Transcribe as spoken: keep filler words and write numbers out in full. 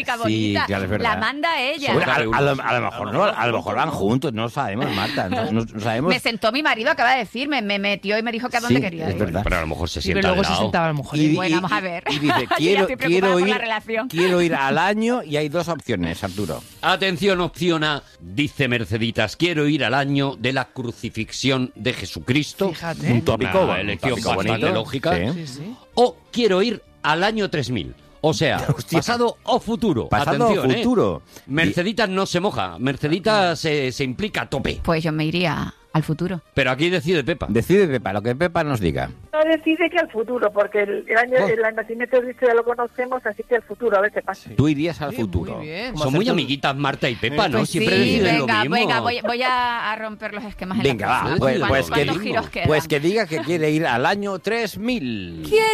Sí, bonita. claro, es verdad. La manda ella. Bueno, a, a lo, a lo mejor no, a lo mejor van juntos, no lo sabemos, Marta, no, no, no sabemos. Me sentó mi marido, acaba de decirme, me metió y me dijo que a dónde Sí, quería es ir. verdad. Pero a lo mejor se Sí, sienta pero luego al se lado. sentaba a lo mejor. Y- Bueno, vamos a ver. Y dice, Yo ya quiero, estoy preocupada quiero, por ir, la relación. quiero ir al año y hay dos opciones, Arturo. Atención, opción A, dice Merceditas, quiero ir al año de la crucifixión de Jesucristo. Fíjate. Un tópico, Una un elección tópico bastante bonito. lógica. Sí. Sí, sí. O quiero ir al año tres mil. O sea, Hostia. pasado o futuro. Pasado Atención, o ¿eh? futuro. Merceditas no se moja, Merceditas se, se implica a tope. Pues yo me iría al futuro. Pero aquí decide Pepa. Decide Pepa, lo que Pepa nos diga. No decide que al futuro, porque el, el año Oh. el nacimiento de Cristo ya lo conocemos, así que al futuro, a ver qué pasa. Tú irías al Sí, futuro. Muy bien. Son muy amiguitas Marta y Pepa, ¿no? Pues Siempre sí, deciden venga, lo mismo. venga, voy, voy a, a romper los esquemas en Venga, la va, casa. pues, ¿Cuántos pues que, ¿Cuántos giros quedan? pues que diga que quiere ir al año tres mil.